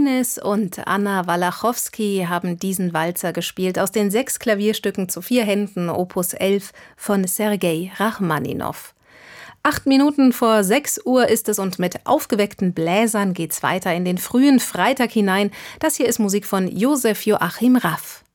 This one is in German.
Ines und Anna Walachowski haben diesen Walzer gespielt aus den 6 Klavierstücken zu 4 Händen, Opus 11 von Sergei Rachmaninow. 8 Minuten vor 6 Uhr ist es und mit aufgeweckten Bläsern geht's weiter in den frühen Freitag hinein. Das hier ist Musik von Josef Joachim Raff.